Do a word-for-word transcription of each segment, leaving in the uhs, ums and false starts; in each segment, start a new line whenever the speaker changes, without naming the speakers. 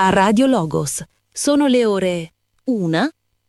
a Radio Logos. Sono le ore una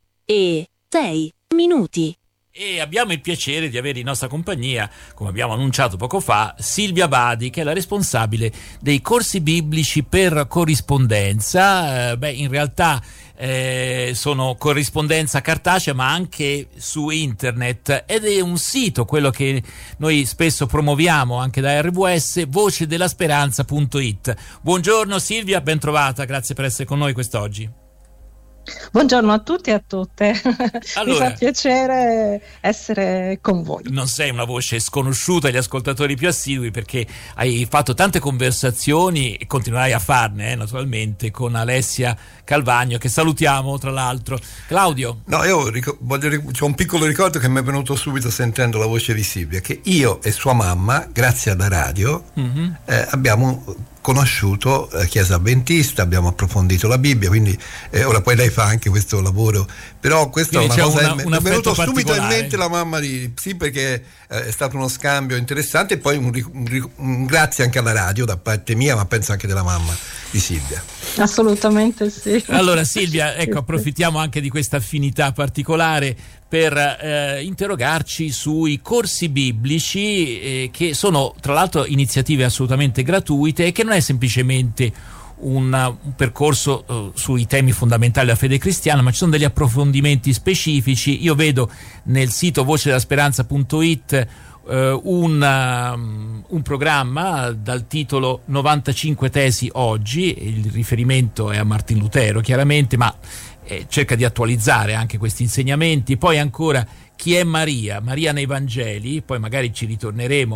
e sei minuti.
E abbiamo il piacere di avere in nostra compagnia, come abbiamo annunciato poco fa, Silvia Badi, che è la responsabile dei corsi biblici per corrispondenza. Eh, beh, in realtà eh, sono corrispondenza cartacea, ma anche su internet, ed è un sito, quello che noi spesso promuoviamo anche da R W S, voce della speranza punto it. Buongiorno Silvia, ben trovata, grazie per essere con noi quest'oggi.
Buongiorno a tutti e a tutte,
allora,
mi fa piacere essere con voi.
Non sei una voce sconosciuta agli ascoltatori più assidui, perché hai fatto tante conversazioni e continuerai a farne eh, naturalmente con Alessia Calvagno, che salutiamo tra l'altro. Claudio?
No, io ric- voglio ric- c'è un piccolo ricordo che mi è venuto subito sentendo la voce di Silvia, che io e sua mamma, grazie alla radio, mm-hmm. eh, abbiamo conosciuto la Chiesa Adventista, abbiamo approfondito la Bibbia, quindi eh, ora poi lei fa anche questo lavoro, però questa
quindi
è una cosa,
una,
mi è venuto subito in mente la mamma di sì, perché eh, è stato uno scambio interessante, e poi un, un, un grazie anche alla radio da parte mia, ma penso anche della mamma di Silvia.
Assolutamente sì.
Allora Silvia, ecco, approfittiamo anche di questa affinità particolare per eh, interrogarci sui corsi biblici, eh, che sono tra l'altro iniziative assolutamente gratuite e che non è semplicemente un, un percorso eh, sui temi fondamentali della fede cristiana, ma ci sono degli approfondimenti specifici. Io vedo nel sito voce della speranza punto it Uh, un, um, un programma dal titolo novantacinque tesi oggi, il riferimento è a Martin Lutero chiaramente, ma eh, cerca di attualizzare anche questi insegnamenti. Poi ancora chi è Maria, Maria nei Vangeli, poi magari ci ritorneremo.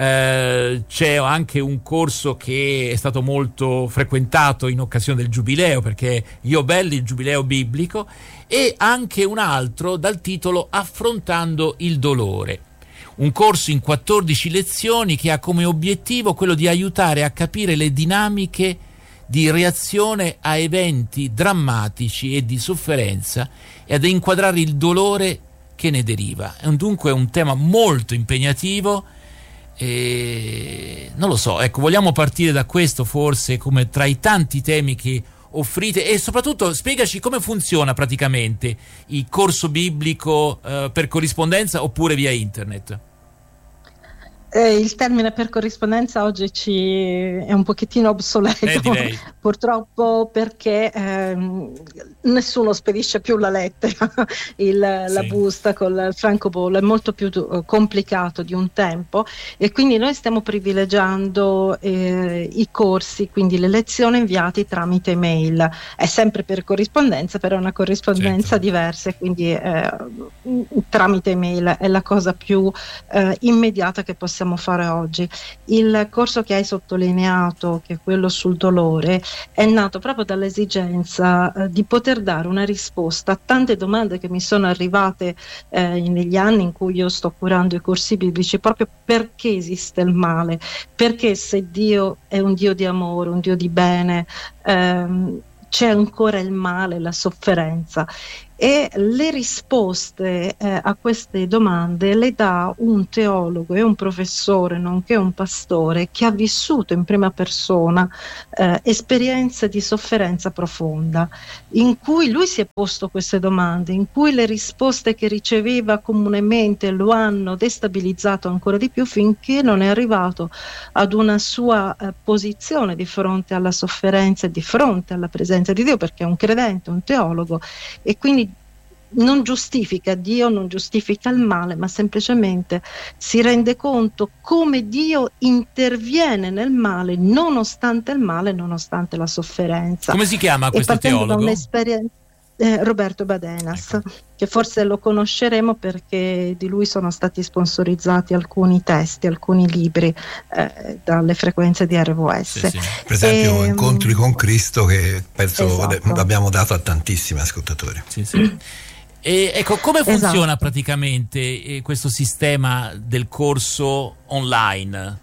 Uh, c'è anche un corso che è stato molto frequentato in occasione del Giubileo, perché Io Belli, il Giubileo biblico, e anche un altro dal titolo Affrontando il dolore. Un corso in quattordici lezioni che ha come obiettivo quello di aiutare a capire le dinamiche di reazione a eventi drammatici e di sofferenza e ad inquadrare il dolore che ne deriva. È un, dunque un tema molto impegnativo e non lo so, ecco, vogliamo partire da questo forse come tra i tanti temi che offrite, e soprattutto spiegaci come funziona praticamente il corso biblico eh, per corrispondenza oppure via internet.
Eh, il termine per corrispondenza oggi ci è un pochettino obsoleto,
eh,
purtroppo, perché ehm, nessuno spedisce più la lettera, il, sì. la busta col francobollo è molto più uh, complicato di un tempo, e quindi noi stiamo privilegiando eh, i corsi, quindi le lezioni inviate tramite mail. È sempre per corrispondenza, però è una corrispondenza certo. diversa, quindi eh, tramite mail è la cosa più eh, immediata che possiamo fare oggi. Il corso che hai sottolineato, che è quello sul dolore, è nato proprio dall'esigenza eh, di poter dare una risposta a tante domande che mi sono arrivate eh, negli anni in cui io sto curando i corsi biblici, proprio perché esiste il male, perché se Dio è un Dio di amore, un Dio di bene, ehm, c'è ancora il male, la sofferenza. E le risposte eh, a queste domande le dà un teologo e un professore, nonché un pastore, che ha vissuto in prima persona eh, esperienze di sofferenza profonda, in cui lui si è posto queste domande, in cui le risposte che riceveva comunemente lo hanno destabilizzato ancora di più, finché non è arrivato ad una sua eh, posizione di fronte alla sofferenza e di fronte alla presenza di Dio, perché è un credente, un teologo, e quindi non giustifica Dio, non giustifica il male, ma semplicemente si rende conto come Dio interviene nel male nonostante il male, nonostante la sofferenza.
Come si chiama questo
e partendo
teologo?
Da un'esperienza, eh, Roberto Badenas, ecco. Che forse lo conosceremo perché di lui sono stati sponsorizzati alcuni testi, alcuni libri eh, dalle frequenze di R W S.
Sì, sì. Per esempio e, Incontri con Cristo, che penso
esatto.
l'abbiamo dato a tantissimi ascoltatori.
Sì, sì. E ecco, come funziona
esatto.
praticamente eh, questo sistema del corso online?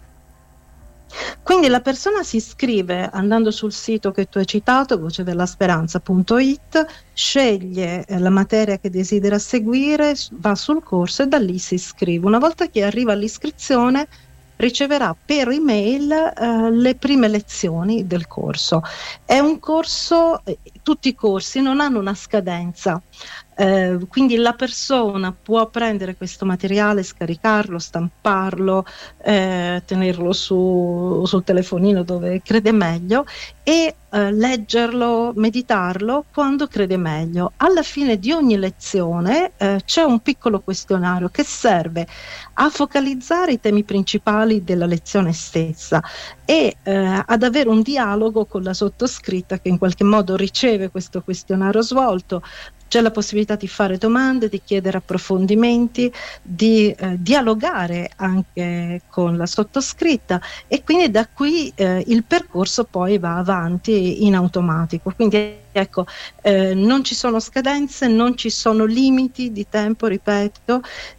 Quindi la persona si iscrive andando sul sito che tu hai citato, voce della speranza punto it, sceglie eh, la materia che desidera seguire, va sul corso e da lì si iscrive. Una volta che arriva all'iscrizione riceverà per email eh, le prime lezioni del corso. È un corso, eh, tutti i corsi non hanno una scadenza. Eh, quindi la persona può prendere questo materiale, scaricarlo, stamparlo, eh, tenerlo su, sul telefonino dove crede meglio e eh, leggerlo, meditarlo quando crede meglio. Alla fine di ogni lezione eh, c'è un piccolo questionario che serve a focalizzare i temi principali della lezione stessa e eh, ad avere un dialogo con la sottoscritta, che in qualche modo riceve questo questionario svolto. C'è la possibilità di fare domande, di chiedere approfondimenti, di eh, dialogare anche con la sottoscritta, e quindi da qui eh, il percorso poi va avanti in automatico. Quindi ecco, eh, non ci sono scadenze, non ci sono limiti di tempo, ripeto,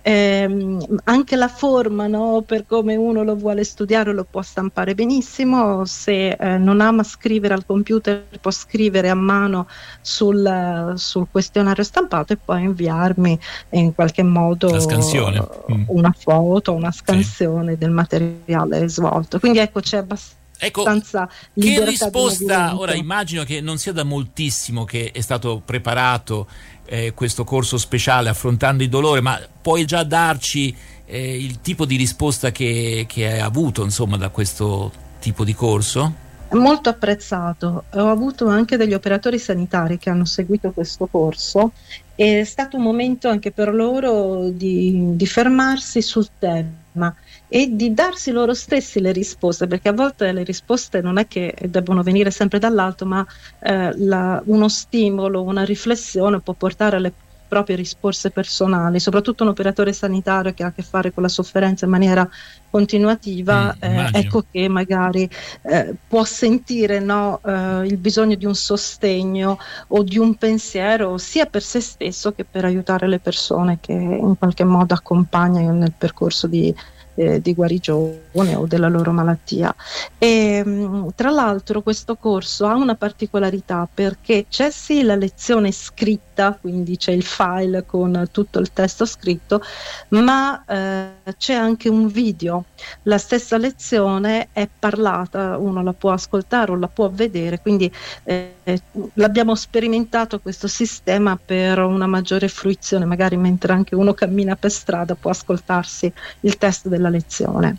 ehm, anche la forma, no, per come uno lo vuole studiare lo può stampare benissimo. Se eh, non ama scrivere al computer può scrivere a mano sul, sul questionario stampato e poi inviarmi in qualche modo
la scansione. Mm.
una foto, una scansione sì. del materiale svolto. Quindi ecco, c'è abbastanza
Ecco, che risposta, ora immagino che non sia da moltissimo che è stato preparato eh, questo corso speciale Affrontando il dolore, ma puoi già darci eh, il tipo di risposta che, che hai avuto, insomma, da questo tipo di corso?
Molto apprezzato. Ho avuto anche degli operatori sanitari che hanno seguito questo corso. È stato un momento anche per loro di, di fermarsi sul tema e di darsi loro stessi le risposte, perché a volte le risposte non è che debbono venire sempre dall'alto, ma eh, la, uno stimolo, una riflessione può portare alle proprie risposte personali. Soprattutto un operatore sanitario che ha a che fare con la sofferenza in maniera continuativa, mm, eh, ecco che magari eh, può sentire, no, eh, il bisogno di un sostegno o di un pensiero sia per se stesso che per aiutare le persone che in qualche modo accompagnano nel percorso di Eh, di guarigione o della loro malattia. E, mh, tra l'altro questo corso ha una particolarità, perché c'è sì la lezione scritta, quindi c'è il file con tutto il testo scritto, ma eh, c'è anche un video. La stessa lezione è parlata, uno la può ascoltare o la può vedere, quindi eh, l'abbiamo sperimentato questo sistema per una maggiore fruizione, magari mentre anche uno cammina per strada può ascoltarsi il testo della lezione.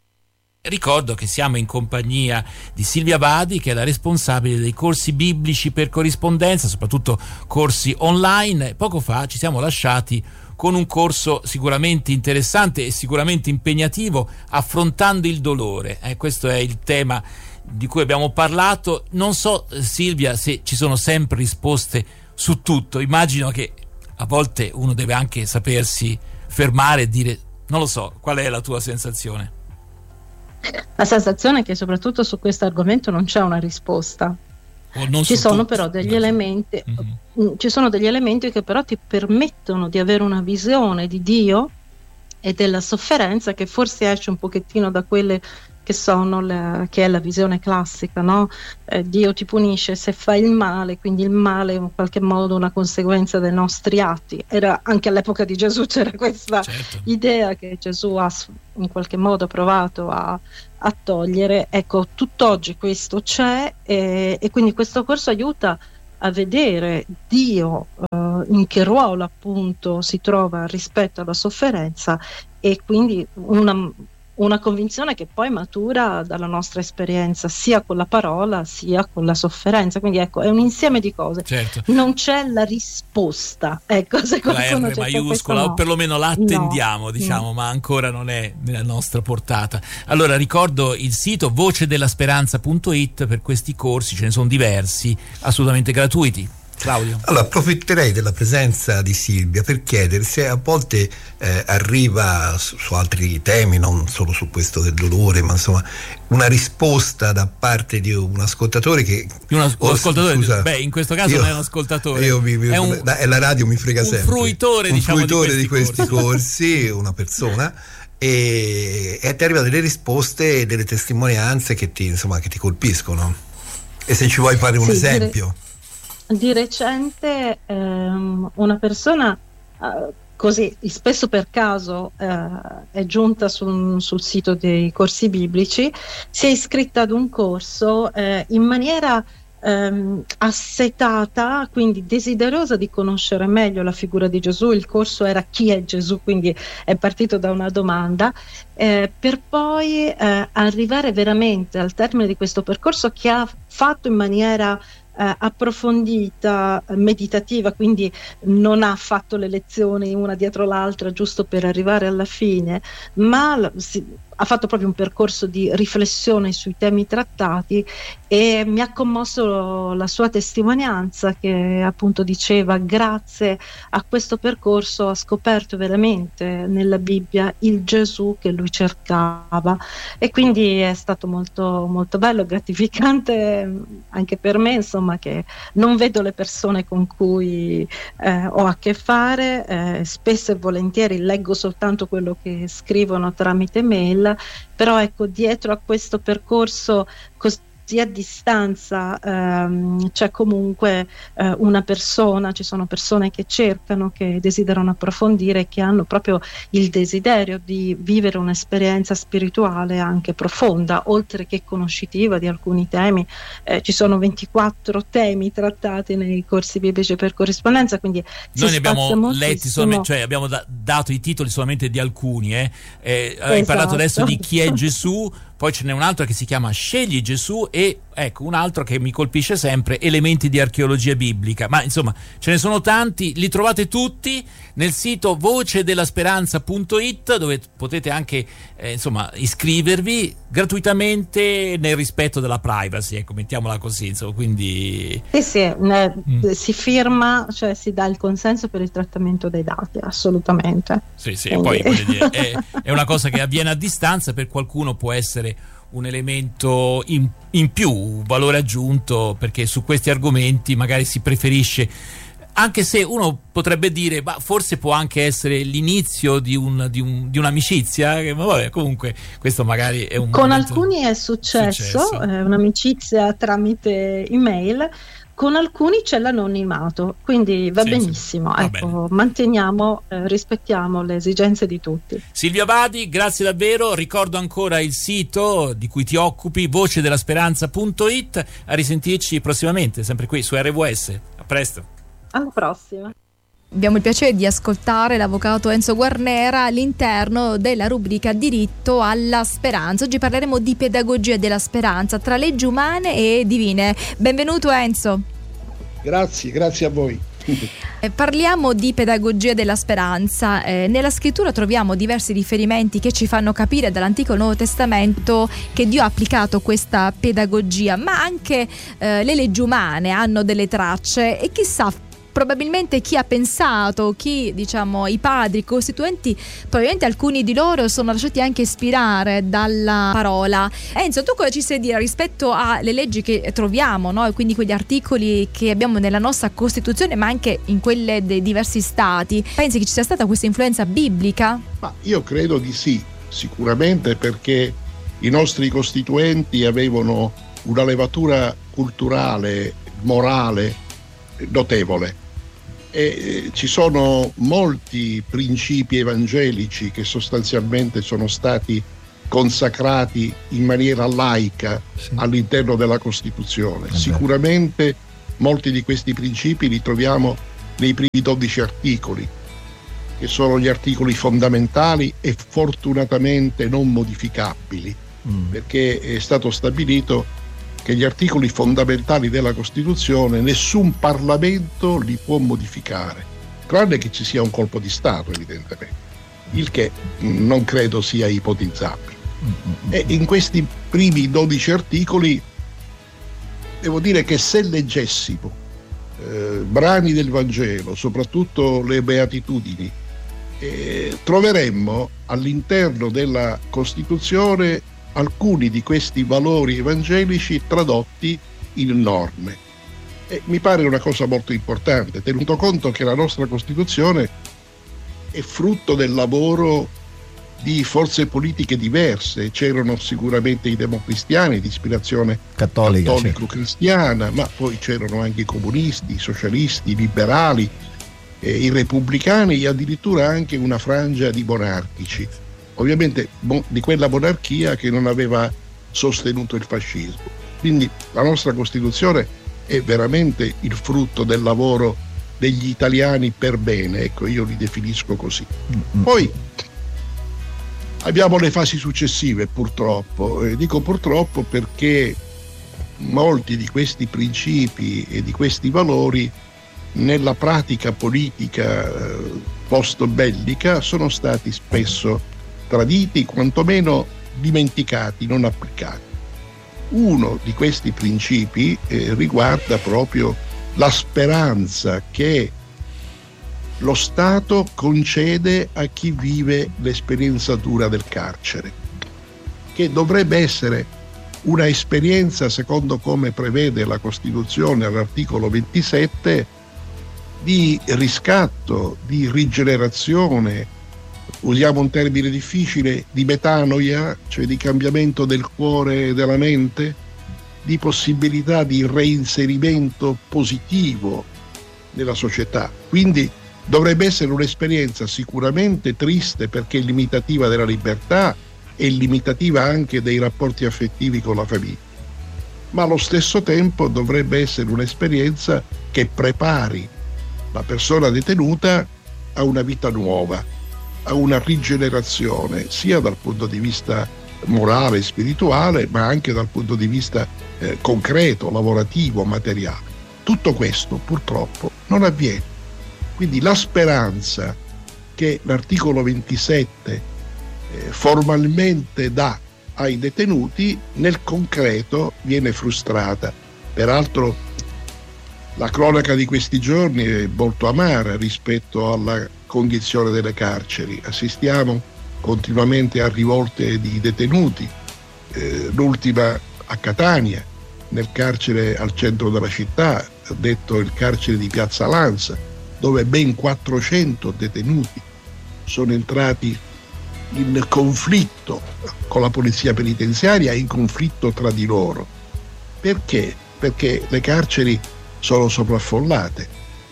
Ricordo che siamo in compagnia di Silvia Badi, che è la responsabile dei corsi biblici per corrispondenza, soprattutto corsi online. Poco fa ci siamo lasciati con un corso sicuramente interessante e sicuramente impegnativo, Affrontando il dolore. Eh, questo è il tema di cui abbiamo parlato. Non so, Silvia, se ci sono sempre risposte su tutto. Immagino che a volte uno deve anche sapersi fermare e dire: non lo so, qual è la tua sensazione?
La sensazione è che soprattutto su questo argomento non c'è una risposta. Ci sono tutto, però degli elementi, mm-hmm. ci sono degli elementi che però ti permettono di avere una visione di Dio e della sofferenza che forse esce un pochettino da quelle che sono le, che è la visione classica, no? Eh, Dio ti punisce se fai il male, quindi il male è in qualche modo una conseguenza dei nostri atti. Era anche all'epoca di Gesù, c'era questa certo. idea che Gesù ha in qualche modo provato a, a togliere. Ecco, tutt'oggi questo c'è e, e quindi questo corso aiuta a vedere Dio eh, in che ruolo appunto si trova rispetto alla sofferenza, e quindi una una convinzione che poi matura dalla nostra esperienza sia con la parola sia con la sofferenza. Quindi ecco, è un insieme di cose, certo. non c'è la risposta, ecco, se
la R maiuscola, no. o perlomeno la attendiamo, no. diciamo, mm. ma ancora non è nella nostra portata. Allora ricordo il sito voce della speranza punto it per questi corsi, ce ne sono diversi, assolutamente gratuiti. Claudio.
Allora approfitterei della presenza di Silvia per chiedere se a volte eh, arriva su, su altri temi, non solo su questo del dolore, ma insomma una risposta da parte di un ascoltatore che
un, as- un ascoltatore scusa, beh in questo caso io, non è un ascoltatore,
io mi, mi, è, un,
è
la radio mi frega
un
sempre
fruitore,
un
diciamo,
fruitore
di questi,
di questi corsi, corsi una persona, e, e ti arrivano delle risposte e delle testimonianze che ti, insomma, che ti colpiscono, e se ci vuoi fare un sì, esempio.
Di recente ehm, una persona eh, così spesso per caso eh, è giunta sul, sul sito dei corsi biblici, si è iscritta ad un corso eh, in maniera ehm, assetata, quindi desiderosa di conoscere meglio la figura di Gesù. Il corso era "Chi è Gesù?", quindi è partito da una domanda, eh, per poi eh, arrivare veramente al termine di questo percorso, che ha fatto in maniera Eh, approfondita, meditativa, quindi non ha fatto le lezioni una dietro l'altra giusto per arrivare alla fine, ma l- si, ha fatto proprio un percorso di riflessione sui temi trattati, e mi ha commosso la sua testimonianza, che appunto diceva: grazie a questo percorso ha scoperto veramente nella Bibbia il Gesù che lui cercava, e quindi è stato molto molto bello, gratificante anche per me, insomma, che non vedo le persone con cui eh, ho a che fare, eh, spesso e volentieri leggo soltanto quello che scrivono tramite mail, però ecco, dietro a questo percorso così a distanza ehm, c'è comunque eh, una persona, ci sono persone che cercano, che desiderano approfondire, che hanno proprio il desiderio di vivere un'esperienza spirituale anche profonda, oltre che conoscitiva di alcuni temi. Eh, ci sono ventiquattro temi trattati nei corsi biblici per corrispondenza, quindi
noi ne abbiamo letti solamente, cioè abbiamo da, dato i titoli solamente di alcuni, eh. Eh, hai
esatto.
parlato adesso di Chi è Gesù, poi ce n'è un altro che si chiama Scegli Gesù, e ecco un altro che mi colpisce sempre, Elementi di archeologia biblica. Ma insomma ce ne sono tanti, li trovate tutti nel sito voce della speranza punto it, dove potete anche eh, insomma iscrivervi gratuitamente nel rispetto della privacy, ecco, mettiamola così, insomma, quindi
sì, sì, ne,
mm.
si firma, cioè si dà il consenso per il trattamento dei dati, assolutamente.
Sì, sì,
Quindi...
poi voglio dire, è, è una cosa che avviene a distanza, per qualcuno può essere un elemento in, in più, un valore aggiunto, perché su questi argomenti magari si preferisce, anche se uno potrebbe dire, ma forse può anche essere l'inizio di, un, di, un, di un'amicizia, ma vabbè, comunque questo magari è un
con
momento...
alcuni è successo,
successo.
Eh, un'amicizia tramite email, con alcuni c'è l'anonimato, quindi va
sì,
benissimo,
sì. Va
ecco,
bene.
manteniamo, eh, rispettiamo le esigenze di tutti.
Silvia Badi, grazie davvero, ricordo ancora il sito di cui ti occupi, voce della speranza punto it, a risentirci prossimamente, sempre qui su R W S, a presto.
Alla prossima.
Abbiamo il piacere di ascoltare l'avvocato Enzo Guarnera all'interno della rubrica Diritto alla Speranza. Oggi parleremo di pedagogia della speranza tra leggi umane e divine. Benvenuto Enzo.
Grazie, grazie a voi.
Eh, parliamo di pedagogia della speranza. Eh, nella scrittura troviamo diversi riferimenti che ci fanno capire dall'Antico e Nuovo Testamento che Dio ha applicato questa pedagogia, ma anche eh, le leggi umane hanno delle tracce, e chissà, probabilmente chi ha pensato, chi, diciamo, i padri costituenti, probabilmente alcuni di loro sono lasciati anche ispirare dalla parola. Enzo, tu cosa ci sai dire rispetto alle leggi che troviamo, no? E quindi quegli articoli che abbiamo nella nostra Costituzione, ma anche in quelle dei diversi stati? Pensi che ci sia stata questa influenza biblica?
Ma io credo di sì, sicuramente, perché i nostri costituenti avevano una levatura culturale, morale notevole. E ci sono molti principi evangelici che sostanzialmente sono stati consacrati in maniera laica sì. all'interno della Costituzione. Vabbè. Sicuramente molti di questi principi li troviamo nei primi dodici articoli, che sono gli articoli fondamentali e fortunatamente non modificabili, mm. perché è stato stabilito che gli articoli fondamentali della Costituzione nessun Parlamento li può modificare, tranne che ci sia un colpo di Stato, evidentemente, il che non credo sia ipotizzabile. E in questi primi dodici articoli devo dire che se leggessimo eh, brani del Vangelo, soprattutto le Beatitudini, eh, troveremmo all'interno della Costituzione alcuni di questi valori evangelici tradotti in norme. E mi pare una cosa molto importante, tenuto conto che la nostra Costituzione è frutto del lavoro di forze politiche diverse. C'erano sicuramente i democristiani di ispirazione cattolico-cristiana, ma poi c'erano anche i comunisti, i socialisti, i liberali, eh, i repubblicani e addirittura anche una frangia di monarchici, ovviamente mo- di quella monarchia che non aveva sostenuto il fascismo. Quindi la nostra Costituzione è veramente il frutto del lavoro degli italiani per bene, ecco, io li definisco così. Poi abbiamo le fasi successive, purtroppo, e dico purtroppo perché molti di questi principi e di questi valori nella pratica politica post bellica sono stati spesso traditi, quantomeno dimenticati, non applicati. Uno di questi principi eh, riguarda proprio la speranza che lo Stato concede a chi vive l'esperienza dura del carcere, che dovrebbe essere una esperienza, secondo come prevede la Costituzione all'articolo ventisette, di riscatto, di rigenerazione, usiamo un termine difficile, di metanoia, cioè di cambiamento del cuore e della mente, di possibilità di reinserimento positivo nella società. Quindi dovrebbe essere un'esperienza sicuramente triste perché è limitativa della libertà e limitativa anche dei rapporti affettivi con la famiglia, ma allo stesso tempo dovrebbe essere un'esperienza che prepari la persona detenuta a una vita nuova, a una rigenerazione, sia dal punto di vista morale e spirituale, ma anche dal punto di vista eh, concreto, lavorativo, materiale. Tutto questo purtroppo non avviene. Quindi la speranza che l'articolo ventisette eh, formalmente dà ai detenuti, nel concreto viene frustrata. Peraltro la cronaca di questi giorni è molto amara rispetto alla condizione delle carceri. Assistiamo continuamente a rivolte di detenuti, eh, l'ultima a Catania, nel carcere al centro della città, detto il carcere di Piazza Lanza, dove ben quattrocento detenuti sono entrati in conflitto con la polizia penitenziaria e in conflitto tra di loro. Perché? Perché le carceri sono sovraffollate.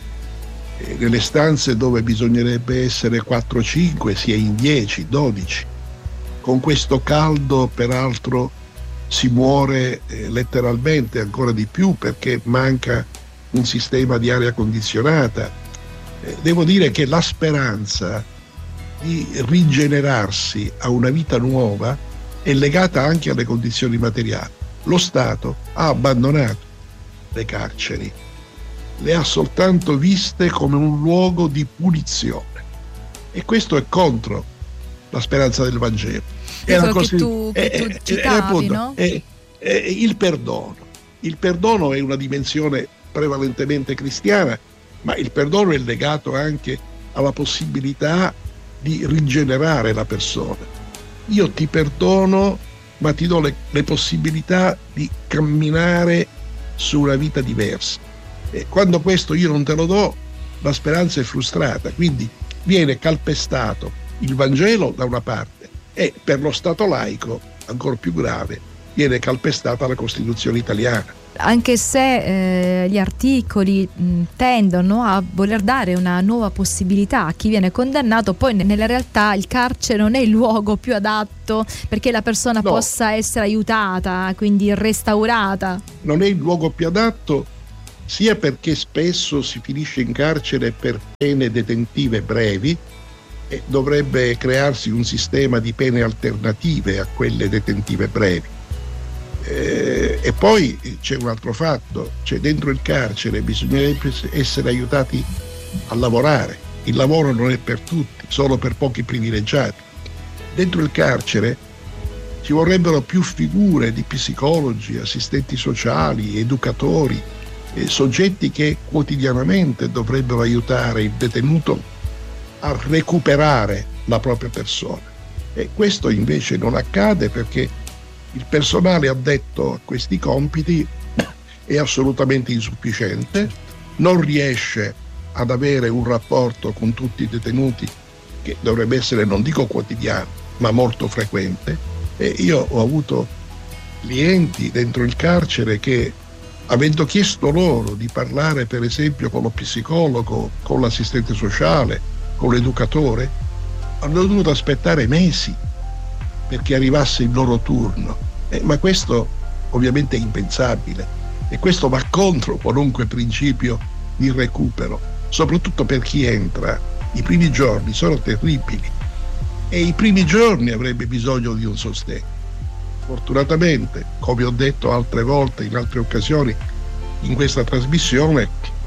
E nelle stanze dove bisognerebbe essere quattro cinque si è in dieci dodici. Con questo caldo peraltro si muore eh, letteralmente ancora di più perché manca un sistema di aria condizionata. Eh, devo dire che la speranza di rigenerarsi a una vita nuova è legata anche alle condizioni materiali. Lo Stato ha abbandonato le carceri, le ha soltanto viste come un luogo di punizione, e questo è contro la speranza del Vangelo.
È quello che tu, che tu è, citavi, è, appunto, no?
È, è il perdono. Il perdono è una dimensione prevalentemente cristiana, ma il perdono è legato anche alla possibilità di rigenerare la persona. Io ti perdono, ma ti do le, le possibilità di camminare su una vita diversa. E quando questo io non te lo do, la speranza è frustrata, quindi viene calpestato il Vangelo da una parte e per lo Stato laico, ancora più grave, viene calpestata la Costituzione italiana.
Anche se eh, gli articoli mh, tendono a voler dare una nuova possibilità a chi viene condannato, poi nella realtà il carcere non è il luogo più adatto perché la persona no. possa essere aiutata, quindi restaurata.
Non è il luogo più adatto, sia perché spesso si finisce in carcere per pene detentive brevi e dovrebbe crearsi un sistema di pene alternative a quelle detentive brevi. Eh, e poi c'è un altro fatto, cioè dentro il carcere bisognerebbe essere aiutati a lavorare. Il lavoro non è per tutti, solo per pochi privilegiati. Dentro il carcere ci vorrebbero più figure di psicologi, assistenti sociali, educatori, eh, soggetti che quotidianamente dovrebbero aiutare il detenuto a recuperare la propria persona. E questo invece non accade perché il personale addetto a questi compiti è assolutamente insufficiente, non riesce ad avere un rapporto con tutti i detenuti che dovrebbe essere, non dico quotidiano, ma molto frequente. E io ho avuto clienti dentro il carcere che avendo chiesto loro di parlare per esempio con lo psicologo, con l'assistente sociale, con l'educatore, hanno dovuto aspettare mesi perché arrivasse il loro turno. Eh, ma questo ovviamente è impensabile e questo va contro qualunque principio di recupero, soprattutto per chi entra. I primi giorni sono terribili e i primi giorni avrebbe bisogno di un sostegno. Fortunatamente, come ho detto altre volte in altre occasioni in questa trasmissione,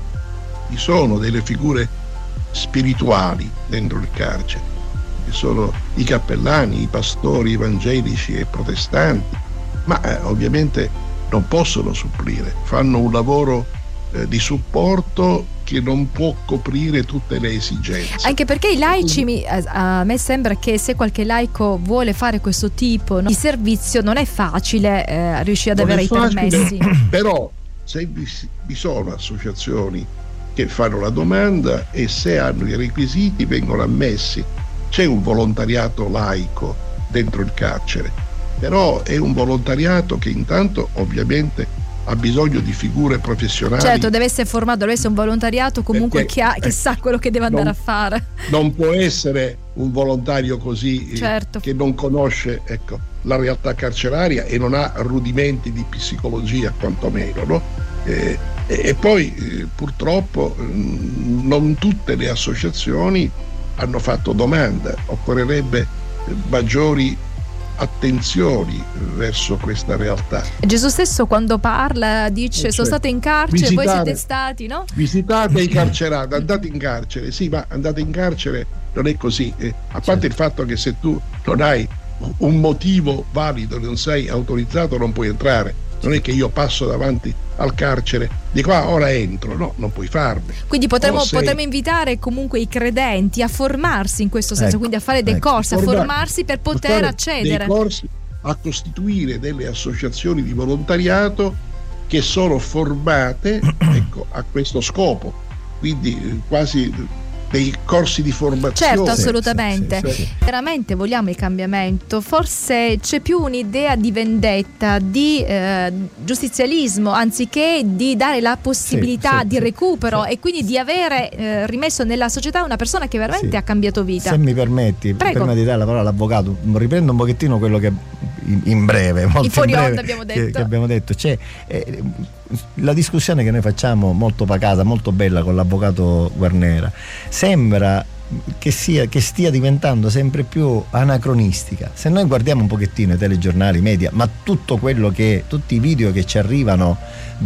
ci sono delle figure spirituali dentro il carcere, che sono i cappellani, i pastori evangelici e protestanti, ma eh, ovviamente non possono supplire, fanno un lavoro eh, di supporto che non può coprire tutte le esigenze.
Anche perché i laici, mi, a, a me sembra che se qualche laico vuole fare questo tipo, no, di servizio, non è facile eh, riuscire ad non avere i permessi.
Però se vi, vi sono associazioni che fanno la domanda e se hanno i requisiti vengono ammessi. C'è un volontariato laico dentro il carcere, però è un volontariato che intanto ovviamente ha bisogno di figure professionali.
Certo, deve essere formato, deve essere un volontariato comunque che, ha, che eh, sa quello che deve andare
non,
a fare.
Non può essere un volontario così,
certo,
eh, che non conosce, ecco, la realtà carceraria e non ha rudimenti di psicologia quantomeno, no? Eh, e, e poi eh, purtroppo mh, non tutte le associazioni hanno fatto domanda, occorrerebbe eh, maggiori attenzioni verso questa realtà.
Gesù stesso quando parla dice: cioè, sono stato in carcere, visitate, voi siete stati, no?
Visitate i carcerati, andate in carcere. Sì, ma andate in carcere non è così, eh, a parte certo. il fatto che se tu non hai un motivo valido, non sei autorizzato, non puoi entrare. Non è che io passo davanti al carcere, dico ah, ora entro, no, non puoi farne.
Quindi potremmo,
sei...
potremmo invitare comunque i credenti a formarsi in questo senso, ecco, quindi a fare dei ecco. corsi, a Formare, formarsi per poter accedere.
Dei corsi, a costituire delle associazioni di volontariato che sono formate ecco, a questo scopo, quindi quasi dei corsi di formazione.
Certo, assolutamente.
Sì, sì, sì.
Veramente vogliamo il cambiamento. Forse c'è più un'idea di vendetta, di eh, giustizialismo, anziché di dare la possibilità sì, sì, di recupero sì. e quindi di avere eh, rimesso nella società una persona che veramente sì. ha cambiato vita.
Se mi permetti, Prego. prima di dare la parola all'avvocato, riprendo un pochettino quello che in, in breve, molto
in fuori
in breve,
onda abbiamo detto.
Che, che abbiamo detto. C'è eh, la discussione che noi facciamo molto pacata, molto bella con l'avvocato Guarnera, sembra che, sia, che stia diventando sempre più anacronistica. Se noi guardiamo un pochettino i telegiornali, i media, ma tutto quello che, tutti i video che ci arrivano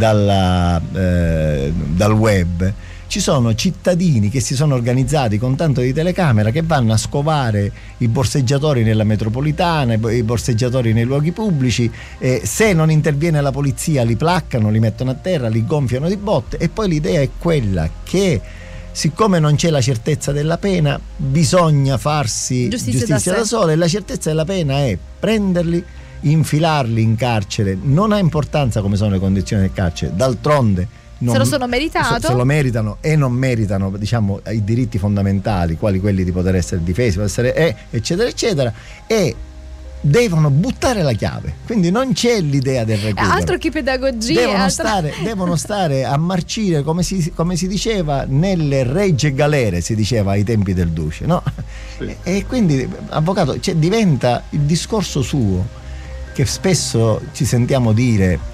dalla, eh, dal web, ci sono cittadini che si sono organizzati con tanto di telecamera che vanno a scovare i borseggiatori nella metropolitana, i borseggiatori nei luoghi pubblici, eh, se non interviene la polizia li placcano, li mettono a terra, li gonfiano di botte, e poi l'idea è quella che siccome non c'è la certezza della pena bisogna farsi giustizia, giustizia da, da sola, e la certezza della pena è prenderli, infilarli in carcere. Non ha importanza come sono le condizioni del carcere, d'altronde non,
se lo sono meritato,
se, se lo meritano e non meritano, diciamo, i diritti fondamentali quali quelli di poter essere difesi, poter essere eh, eccetera eccetera, e devono buttare la chiave, quindi non c'è l'idea del recupero,
altro che pedagogia,
devono,
altro...
stare, devono stare a marcire come si, come si diceva nelle regge galere, si diceva ai tempi del duce, no? Sì. E, e quindi avvocato, cioè, diventa il discorso suo che spesso ci sentiamo dire,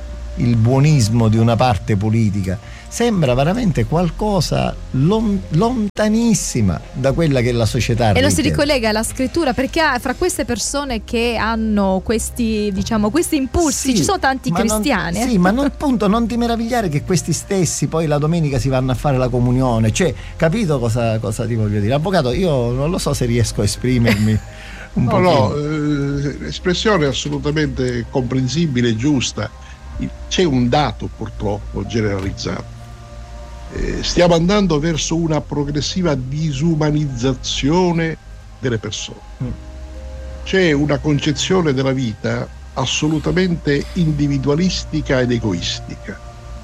il buonismo di una parte politica, sembra veramente qualcosa lon- lontanissima da quella che la società
e
richiede.
Lo si ricollega alla scrittura, perché fra queste persone che hanno questi, diciamo, questi impulsi sì, ci sono tanti cristiani.
Non, sì, ma non, appunto non ti meravigliare che questi stessi poi la domenica si vanno a fare la comunione, cioè, capito cosa, cosa ti voglio dire? Avvocato, io non lo so se riesco a esprimermi un po'.
No, no, eh, espressione assolutamente comprensibile e giusta. C'è un dato purtroppo generalizzato, eh, stiamo andando verso una progressiva disumanizzazione delle persone. C'è una concezione della vita assolutamente individualistica ed egoistica,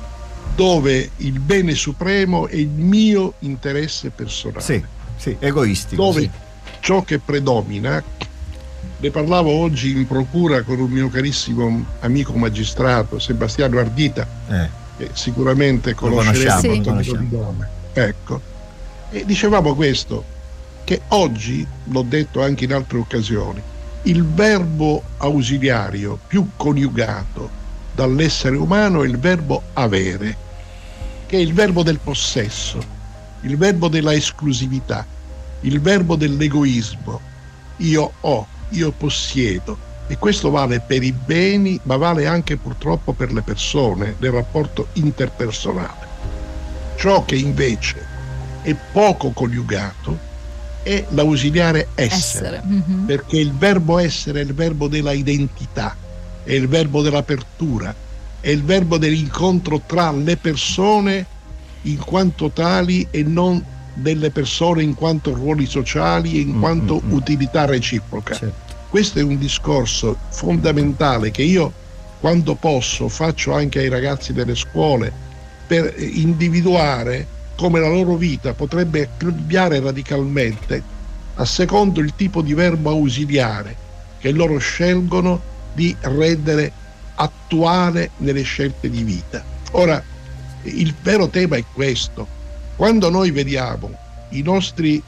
dove il bene supremo è il mio interesse personale.
Sì, sì, egoistico.
Dove
sì.
ciò che predomina Ne parlavo oggi in procura con un mio carissimo amico magistrato, Sebastiano Ardita, eh. che sicuramente conosceremo con il nome. Ecco. E dicevamo questo, che oggi, l'ho detto anche in altre occasioni, il verbo ausiliario più coniugato dall'essere umano è il verbo avere, che è il verbo del possesso, il verbo della esclusività, il verbo dell'egoismo. Io ho, io possiedo, e questo vale per i beni, ma vale anche purtroppo per le persone nel rapporto interpersonale. Ciò che invece è poco coniugato è l'ausiliare essere, essere. Mm-hmm. Perché il verbo essere è il verbo della identità, è il verbo dell'apertura, è il verbo dell'incontro tra le persone in quanto tali e non delle persone in quanto ruoli sociali e in quanto mm-hmm. utilità reciproca. Certo. Questo è un discorso fondamentale che io, quando posso, faccio anche ai ragazzi delle scuole per individuare come la loro vita potrebbe cambiare radicalmente a secondo il tipo di verbo ausiliare che loro scelgono di rendere attuale nelle scelte di vita. Ora, il vero tema è questo. Quando noi vediamo i nostri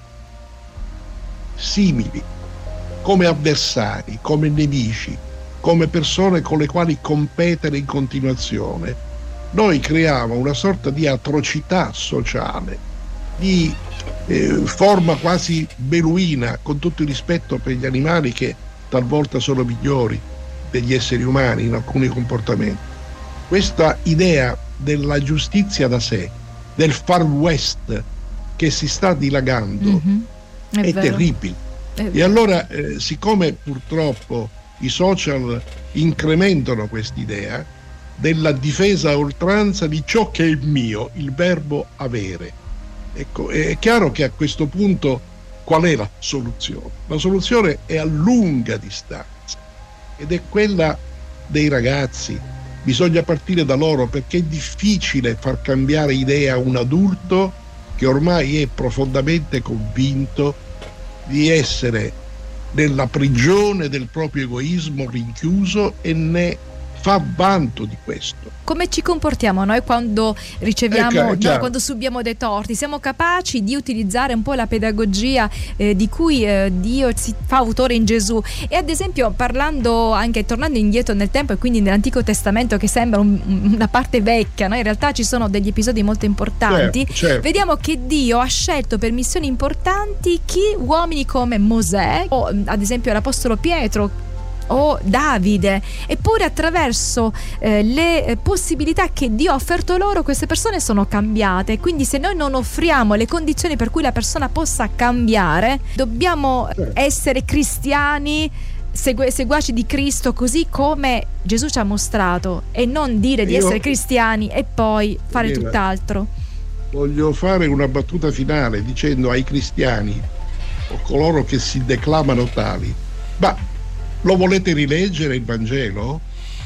simili come avversari, come nemici, come persone con le quali competere in continuazione, noi creiamo una sorta di atrocità sociale, di eh, forma quasi beluina, con tutto il rispetto per gli animali che talvolta sono migliori degli esseri umani in alcuni comportamenti. Questa idea della giustizia da sé, del far west che si sta dilagando, mm-hmm. è, è terribile. È e allora, eh, siccome purtroppo i social incrementano quest'idea della difesa a oltranza di ciò che è mio, il verbo avere. Ecco, è chiaro che a questo punto qual è la soluzione? La soluzione è a lunga distanza ed è quella dei ragazzi. Bisogna partire da loro, perché è difficile far cambiare idea a un adulto che ormai è profondamente convinto di essere nella prigione del proprio egoismo rinchiuso e ne fa vanto di questo.
Come ci comportiamo noi quando riceviamo, ecco, no, quando subiamo dei torti? Siamo capaci di utilizzare un po' la pedagogia eh, di cui eh, Dio si fa autore in Gesù? E ad esempio, parlando anche, tornando indietro nel tempo e quindi nell'Antico Testamento, che sembra un, una parte vecchia, no? In realtà ci sono degli episodi molto importanti.
Certo, certo.
Vediamo che Dio ha scelto per missioni importanti chi? Uomini come Mosè o ad esempio l'Apostolo Pietro o Davide, eppure attraverso eh, le possibilità che Dio ha offerto loro, queste persone sono cambiate. Quindi se noi non offriamo le condizioni per cui la persona possa cambiare, dobbiamo essere cristiani, segu- seguaci di Cristo, così come Gesù ci ha mostrato, e non dire di Io, essere cristiani e poi fare Elena, tutt'altro.
Voglio fare una battuta finale dicendo ai cristiani o coloro che si declamano tali: ma lo volete rileggere il Vangelo?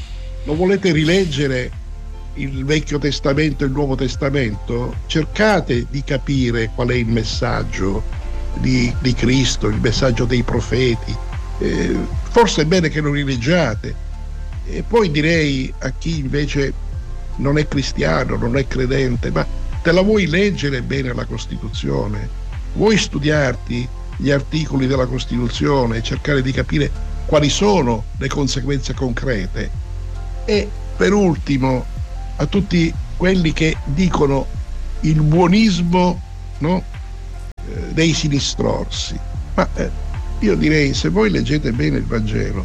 Lo volete rileggere il Vecchio Testamento e il Nuovo Testamento? Cercate di capire qual è il messaggio di, di Cristo, il messaggio dei profeti. Eh, forse è bene che lo rileggiate. E poi direi a chi invece non è cristiano, non è credente: ma te la vuoi leggere bene la Costituzione? Vuoi studiarti gli articoli della Costituzione e cercare di capire quali sono le conseguenze concrete? E per ultimo, a tutti quelli che dicono il buonismo, no, eh, dei sinistrorsi, ma eh, io direi, se voi leggete bene il Vangelo,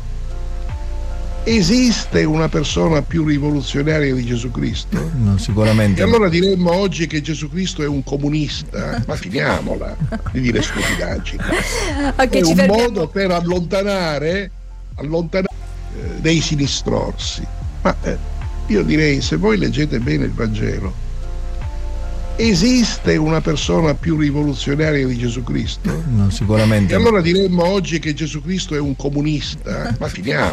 esiste una persona più rivoluzionaria di Gesù Cristo?
No, sicuramente.
E allora diremmo oggi che Gesù Cristo è un comunista, ma finiamola di dire stupidaggini. Okay, è un fermiamo. modo per allontanare, allontanare eh, dei sinistrorsi. Ma eh, io direi, se voi leggete bene il Vangelo, esiste una persona più rivoluzionaria di Gesù Cristo?
No, sicuramente.
E allora diremmo oggi che Gesù Cristo è un comunista, ma finiamo.